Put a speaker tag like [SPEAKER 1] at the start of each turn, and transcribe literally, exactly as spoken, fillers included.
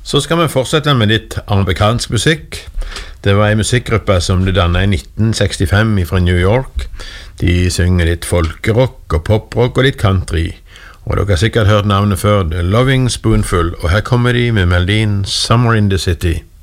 [SPEAKER 1] Så skal vi fortsette med litt amerikansk musikk. Det var en musikkgruppe som ble dannet i nitten sekstifem fra New York. De synger litt folkerock og poprock og litt country. Og dere har sikkert hørt navnet før, The Loving Spoonful. Og her kommer de med melodien Summer in the City.